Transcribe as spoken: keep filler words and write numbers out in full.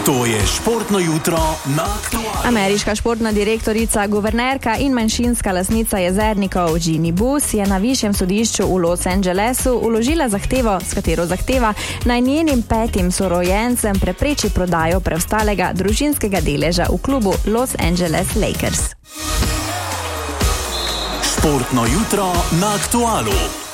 To je športno jutro na Aktualu. Ameriška športna direktorica, guvernerka in manjšinska lastnica jezernikov Jeannie Buss je na višjem sodišču v Los Angelesu vložila zahtevo, s katero zahteva naj njenim petim sorojencem prepreči prodajo preostalega družinskega deleža v klubu Los Angeles Lakers. Športno jutro na Aktualu.